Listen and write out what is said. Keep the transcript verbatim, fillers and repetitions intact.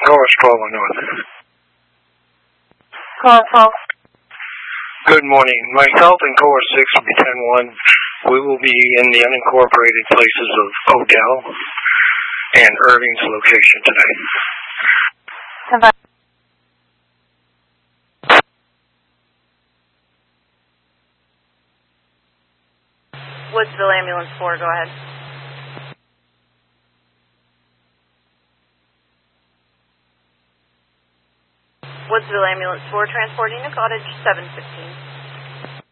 Chorus twelve on North. Chorus twelve. Good morning. Myself and Chorus six will be ten one. We will be in the unincorporated places of Odell and Irving's location today. ten five. Woodsville Ambulance four, go ahead. Woodsville Ambulance four, transporting to Cottage seven fifteen.